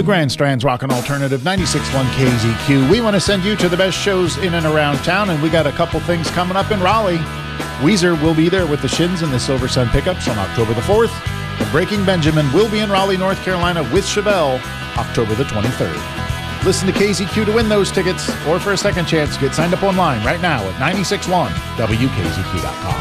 The Grand Strand's Rockin' Alternative 96.1 KZQ. We want to send you to the best shows in and around town, and we got a couple things coming up in Raleigh. Weezer will be there with the Shins and the Silver Sun Pickups on October the 4th. The Breaking Benjamin will be in Raleigh, North Carolina with Chevelle October the 23rd. Listen to KZQ to win those tickets, or for a second chance, get signed up online right now at 96.1WKZQ.com.